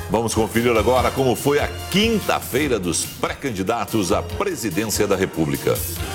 Vamos conferir agora como foi a quinta-feira dos pré-candidatos à presidência da República.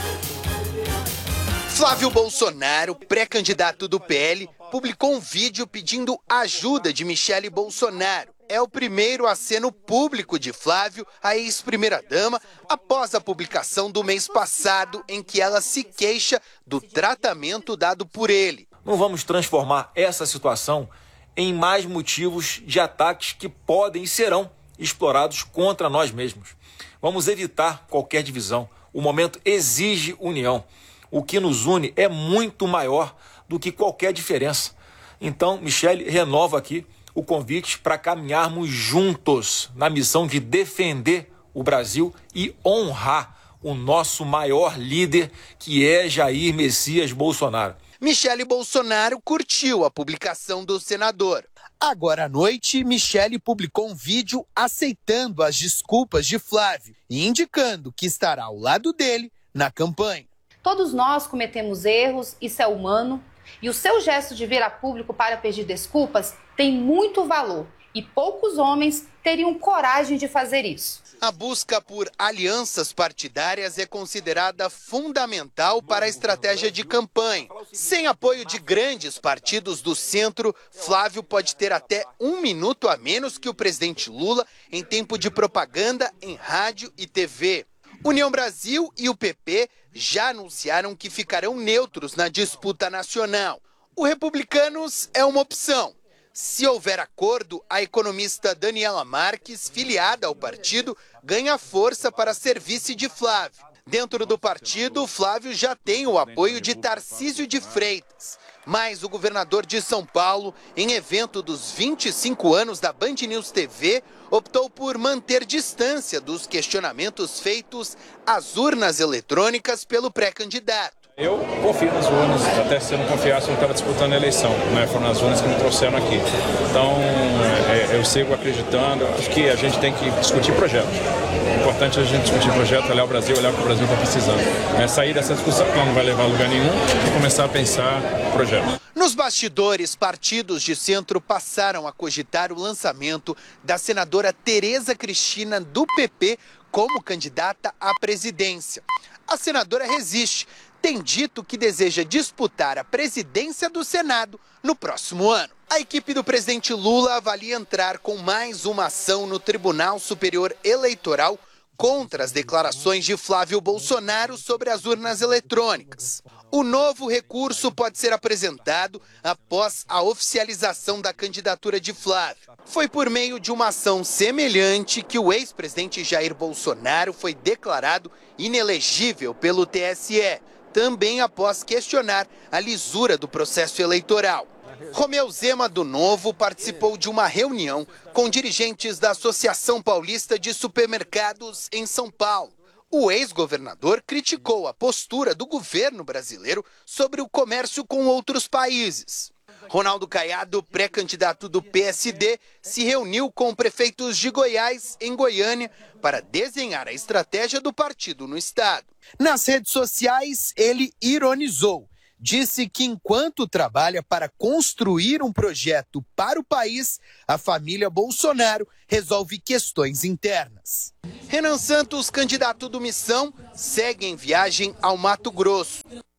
Flávio Bolsonaro, pré-candidato do PL, publicou um vídeo pedindo ajuda de Michele Bolsonaro. É o primeiro aceno público de Flávio, a ex-primeira-dama, após a publicação do mês passado, em que ela se queixa do tratamento dado por ele. Não vamos transformar essa situação em mais motivos de ataques que podem e serão explorados contra nós mesmos. Vamos evitar qualquer divisão. O momento exige união. O que nos une é muito maior do que qualquer diferença. Então, Michele, renova aqui o convite para caminharmos juntos na missão de defender o Brasil e honrar o nosso maior líder, que é Jair Messias Bolsonaro. Michele Bolsonaro curtiu a publicação do senador. Agora à noite, Michele publicou um vídeo aceitando as desculpas de Flávio e indicando que estará ao lado dele na campanha. Todos nós cometemos erros, isso é humano, e o seu gesto de vir a público para pedir desculpas tem muito valor e poucos homens teriam coragem de fazer isso. A busca por alianças partidárias é considerada fundamental para a estratégia de campanha. Sem apoio de grandes partidos do centro, Flávio pode ter até 1 minuto a menos que o presidente Lula em tempo de propaganda em rádio e TV. União Brasil e o PP já anunciaram que ficarão neutros na disputa nacional. O Republicanos é uma opção. Se houver acordo, a economista Daniela Marques, filiada ao partido, ganha força para ser vice de Flávio. Dentro do partido, Flávio já tem o apoio de Tarcísio de Freitas. Mas o governador de São Paulo, em evento dos 25 anos da Band News TV, optou por manter distância dos questionamentos feitos às urnas eletrônicas pelo pré-candidato. Eu confio nas urnas, até se eu não confiasse eu não estava disputando a eleição, né? Foram as urnas que me trouxeram aqui. Então, eu sigo acreditando, acho que a gente tem que discutir projetos. O importante é a gente discutir projeto, olhar o Brasil, olhar o que o Brasil está precisando. Sair dessa discussão que não vai levar a lugar nenhum e começar a pensar projetos. Nos bastidores, partidos de centro passaram a cogitar o lançamento da senadora Tereza Cristina do PP como candidata à presidência. A senadora resiste. Tem dito que deseja disputar a presidência do Senado no próximo ano. A equipe do presidente Lula avalia entrar com mais uma ação no Tribunal Superior Eleitoral contra as declarações de Flávio Bolsonaro sobre as urnas eletrônicas. O novo recurso pode ser apresentado após a oficialização da candidatura de Flávio. Foi por meio de uma ação semelhante que o ex-presidente Jair Bolsonaro foi declarado inelegível pelo TSE, também após questionar a lisura do processo eleitoral. Romeu Zema, do Novo, participou de uma reunião com dirigentes da Associação Paulista de Supermercados em São Paulo. O ex-governador criticou a postura do governo brasileiro sobre o comércio com outros países. Ronaldo Caiado, pré-candidato do PSD, se reuniu com prefeitos de Goiás, em Goiânia, para desenhar a estratégia do partido no estado. Nas redes sociais, ele ironizou. Disse que enquanto trabalha para construir um projeto para o país, a família Bolsonaro resolve questões internas. Renan Santos, candidato do Missão, segue em viagem ao Mato Grosso.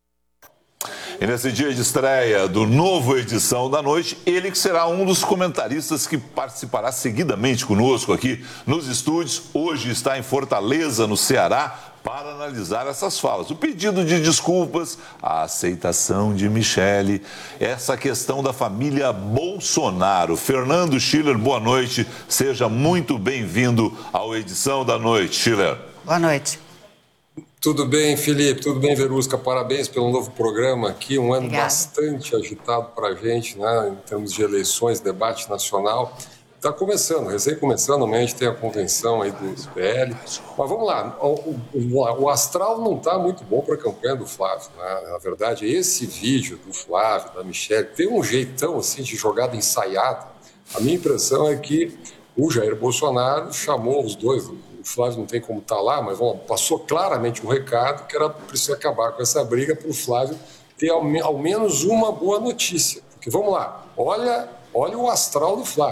E nesse dia de estreia do novo Edição da Noite, ele que será um dos comentaristas que participará seguidamente conosco aqui nos estúdios. Hoje está em Fortaleza, no Ceará, para analisar essas falas. O pedido de desculpas, a aceitação de Michele, essa questão da família Bolsonaro. Fernando Schiller, boa noite. Seja muito bem-vindo ao Edição da Noite. Schiller. Boa noite. Tudo bem, Felipe? Tudo bem, Verusca? Parabéns pelo novo programa aqui. Um ano bastante agitado para a gente, né, em termos de eleições, debate nacional. Está começando, recém-começando, amanhã a gente tem a convenção aí do PL. Mas vamos lá, o astral não está muito bom para a campanha do Flávio, né? Na verdade, esse vídeo do Flávio, da Michele, tem um jeitão assim de jogada ensaiada. A minha impressão é que o Jair Bolsonaro chamou os dois, o Flávio não tem como estar lá, mas passou claramente um recado que era preciso acabar com essa briga para o Flávio ter ao menos uma boa notícia. Porque vamos lá, olha o astral do Flávio.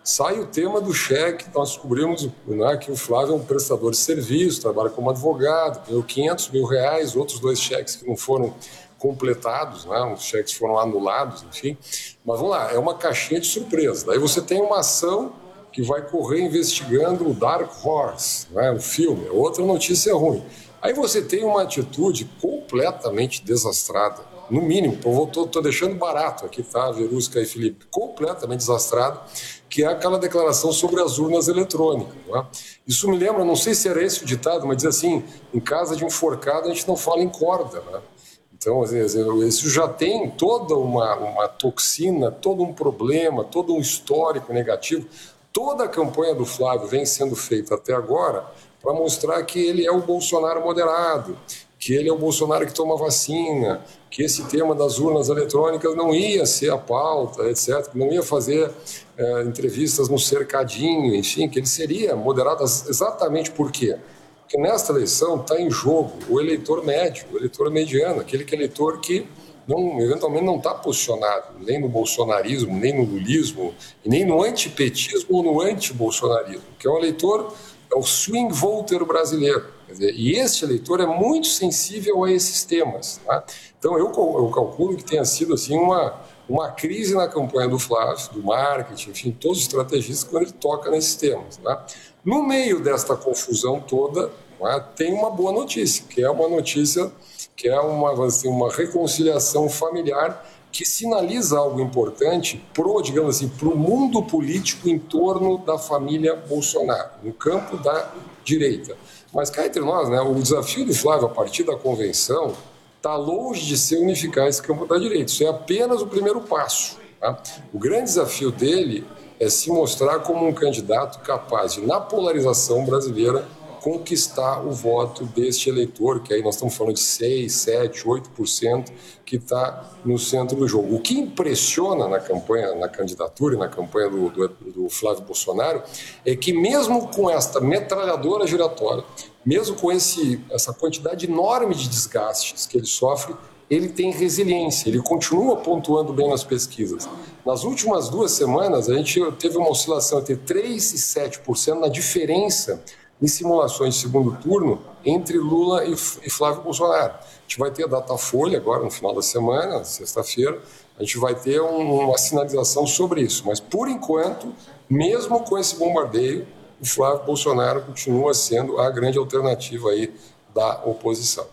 sai o tema do cheque. Nós descobrimos, né, que o Flávio é um prestador de serviço, trabalha como advogado, ganhou R$500 mil, outros 2 cheques que não foram completados, né, os cheques foram anulados, enfim. Mas vamos lá, é uma caixinha de surpresa. Daí você tem uma ação que vai correr investigando o Dark Horse, né, o filme, outra notícia ruim. Aí você tem uma atitude completamente desastrada, no mínimo, estou deixando barato aqui, tá, Verusca e Felipe, completamente desastrado, que é aquela declaração sobre as urnas eletrônicas. Né? Isso me lembra, não sei se era esse o ditado, mas diz assim, em casa de enforcado a gente não fala em corda, né? Então, isso já tem toda uma toxina, todo um problema, todo um histórico negativo. Toda a campanha do Flávio vem sendo feita até agora para mostrar que ele é o Bolsonaro moderado, que ele é o Bolsonaro que toma vacina, que esse tema das urnas eletrônicas não ia ser a pauta, etc., que não ia fazer entrevistas no cercadinho, enfim, que ele seria moderado exatamente por quê? Porque nesta eleição está em jogo o eleitor médio, o eleitor mediano, aquele eleitor que eventualmente não está posicionado nem no bolsonarismo, nem no lulismo, e nem no antipetismo ou no antibolsonarismo, que é um eleitor, é o swing voter brasileiro. Quer dizer, e este eleitor é muito sensível a esses temas. Tá? Então eu calculo que tenha sido assim, uma crise na campanha do Flávio, do marketing, enfim, todos os estrategistas, quando ele toca nesses temas. Tá? No meio desta confusão toda, tem uma boa notícia, que é uma notícia que é uma reconciliação familiar que sinaliza algo importante digamos assim, pro mundo político em torno da família Bolsonaro, no campo da direita. Mas cá entre nós, né, o desafio do Flávio a partir da convenção está longe de ser unificar esse campo da direita. Isso é apenas o primeiro passo. Tá? O grande desafio dele é se mostrar como um candidato capaz de, na polarização brasileira, conquistar o voto deste eleitor, que aí nós estamos falando de 6, 7, 8%, que está no centro do jogo. O que impressiona na campanha, na candidatura e na campanha do Flávio Bolsonaro é que mesmo com esta metralhadora giratória, mesmo com essa quantidade enorme de desgastes que ele sofre, ele tem resiliência, ele continua pontuando bem nas pesquisas. Nas últimas 2 semanas, a gente teve uma oscilação entre 3% e 7% na diferença em simulações de segundo turno entre Lula e Flávio Bolsonaro. A gente vai ter a Datafolha agora no final da semana, sexta-feira, a gente vai ter uma sinalização sobre isso. Mas, por enquanto, mesmo com esse bombardeio, o Flávio Bolsonaro continua sendo a grande alternativa aí da oposição.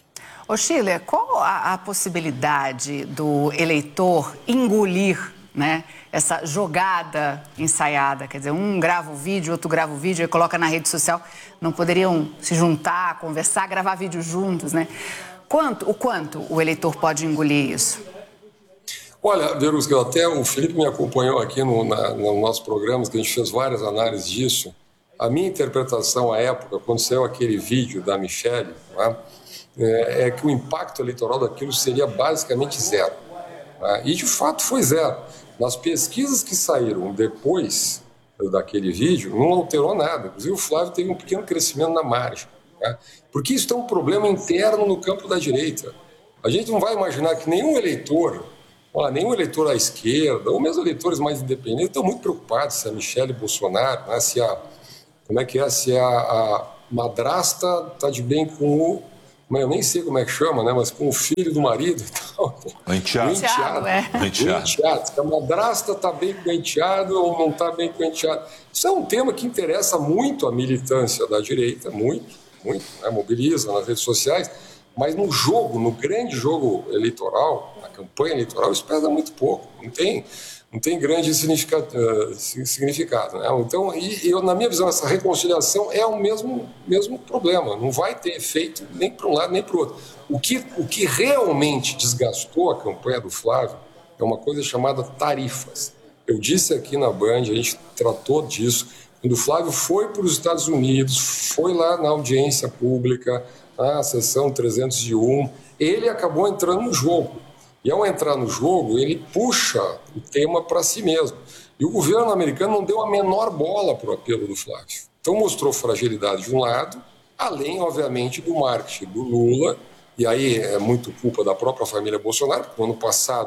Ô Schiller, qual a possibilidade do eleitor engolir, né, essa jogada ensaiada? Quer dizer, um grava o vídeo, outro grava o vídeo e coloca na rede social. Não poderiam se juntar, conversar, gravar vídeo juntos, né? O quanto o eleitor pode engolir isso? Olha, Verusca, até o Felipe me acompanhou aqui no nosso programa, que a gente fez várias análises disso. A minha interpretação à época, quando saiu aquele vídeo da Michelle, né, é que o impacto eleitoral daquilo seria basicamente zero. Né? E, de fato, foi zero. Nas pesquisas que saíram depois daquele vídeo, não alterou nada. Inclusive, o Flávio teve um pequeno crescimento na margem. Né? Porque isso é um problema interno no campo da direita. A gente não vai imaginar que nenhum eleitor à esquerda, ou mesmo eleitores mais independentes, estão muito preocupados se a Michelle Bolsonaro, né, se a madrasta está de bem com o... Eu nem sei como é que chama, né? Mas com o filho do marido e tal. O enteado. Se a madrasta está bem com o enteado ou não está bem com o enteado. Isso é um tema que interessa muito a militância da direita, muito, né? Mobiliza nas redes sociais, mas no grande jogo eleitoral, na campanha eleitoral, isso pesa muito pouco, não tem grande significado. Né? Então, na minha visão, essa reconciliação é o mesmo problema. Não vai ter efeito nem para um lado nem para o outro. O que realmente desgastou a campanha do Flávio é uma coisa chamada tarifas. Eu disse aqui na Band, a gente tratou disso, quando o Flávio foi para os Estados Unidos, foi lá na audiência pública, na sessão 301, ele acabou entrando no jogo. E ao entrar no jogo, ele puxa o tema para si mesmo. E o governo americano não deu a menor bola para o apelo do Flávio. Então mostrou fragilidade de um lado, além, obviamente, do marketing do Lula, e aí é muito culpa da própria família Bolsonaro, porque no ano passado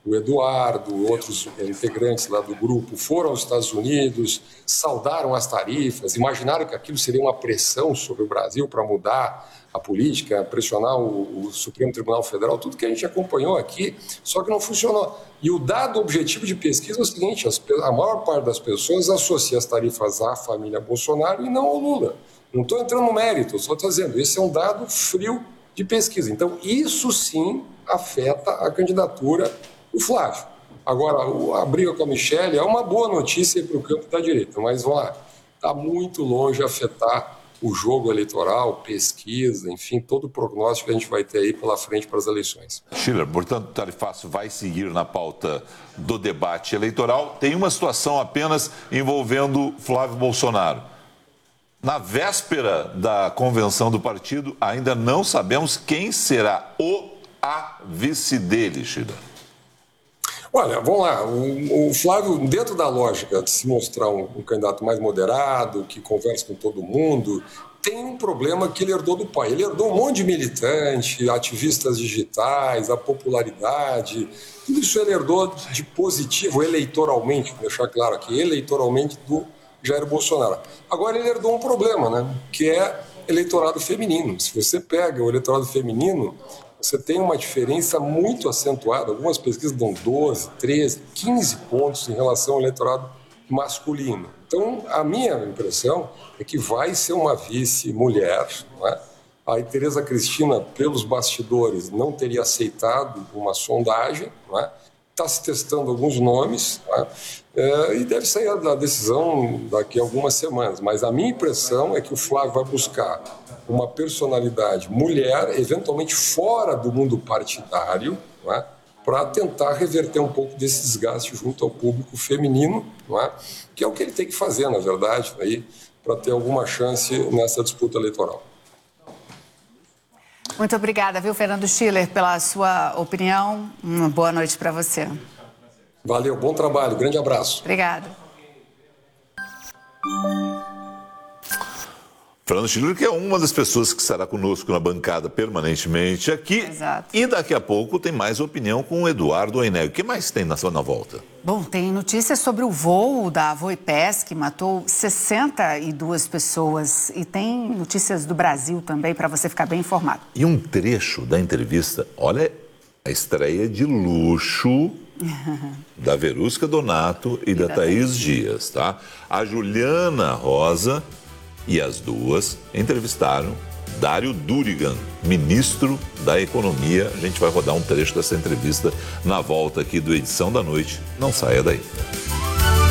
O Eduardo, outros integrantes lá do grupo foram aos Estados Unidos, saudaram as tarifas, imaginaram que aquilo seria uma pressão sobre o Brasil para mudar a política, pressionar o Supremo Tribunal Federal, tudo que a gente acompanhou aqui, só que não funcionou. E o dado objetivo de pesquisa é o seguinte, a maior parte das pessoas associa as tarifas à família Bolsonaro e não ao Lula. Não estou entrando no mérito, só estou dizendo, esse é um dado frio de pesquisa. Então, isso sim afeta a candidatura do Flávio. Agora, a briga com a Michelle é uma boa notícia para o campo da direita, mas está muito longe de afetar o jogo eleitoral, pesquisa, enfim, todo o prognóstico que a gente vai ter aí pela frente para as eleições. Schiller, portanto, o tarifaço vai seguir na pauta do debate eleitoral. Tem uma situação apenas envolvendo Flávio Bolsonaro. Na véspera da convenção do partido, ainda não sabemos quem será a vice dele, Schiller. Olha, vamos lá, o Flávio, dentro da lógica de se mostrar um candidato mais moderado, que conversa com todo mundo, tem um problema que ele herdou do pai. Ele herdou um monte de militante, ativistas digitais, a popularidade, tudo isso ele herdou de positivo eleitoralmente, vou deixar claro aqui, eleitoralmente do Jair Bolsonaro. Agora ele herdou um problema, né, que é eleitorado feminino. Se você pega o eleitorado feminino, você tem uma diferença muito acentuada. Algumas pesquisas dão 12, 13, 15 pontos em relação ao eleitorado masculino. Então, a minha impressão é que vai ser uma vice-mulher. Não é? A Tereza Cristina, pelos bastidores, não teria aceitado uma sondagem. Não é? Está se testando alguns nomes, tá? E deve sair a decisão daqui a algumas semanas. Mas a minha impressão é que o Flávio vai buscar uma personalidade mulher, eventualmente fora do mundo partidário, tá? Para tentar reverter um pouco desse desgaste junto ao público feminino, tá? Que é o que ele tem que fazer, na verdade, para ter alguma chance nessa disputa eleitoral. Muito obrigada, viu, Fernando Schiller, pela sua opinião. Uma boa noite para você. Valeu, bom trabalho, grande abraço. Obrigada. Fernando Schiller, que é uma das pessoas que estará conosco na bancada permanentemente aqui. Exato. E daqui a pouco tem mais opinião com o Eduardo Oinego. O que mais tem na volta? Bom, tem notícias sobre o voo da Voipes, que matou 62 pessoas. E tem notícias do Brasil também, para você ficar bem informado. E um trecho da entrevista, olha a estreia de luxo da Verusca Donato e da Thaís Dias, tá? A Juliana Rosa e as duas entrevistaram Dário Durigan, ministro da Economia. A gente vai rodar um trecho dessa entrevista na volta aqui do Edição da Noite. Não saia daí.